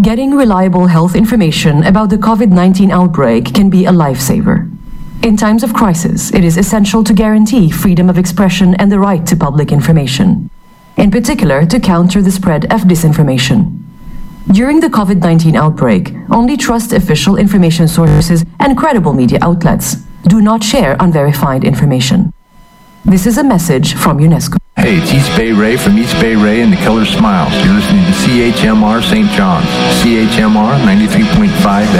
Getting reliable health information about the COVID-19 outbreak can be a lifesaver. In times of crisis, it is essential to guarantee freedom of expression and the right to public information, in particular to counter the spread of disinformation. During the COVID-19 outbreak, only trust official information sources and credible media outlets. Do not share unverified information. This is a message from UNESCO. Hey, it's East Bay Ray from East Bay Ray and the Killer Smiles. You're listening to CHMR St. John's, CHMR 93.5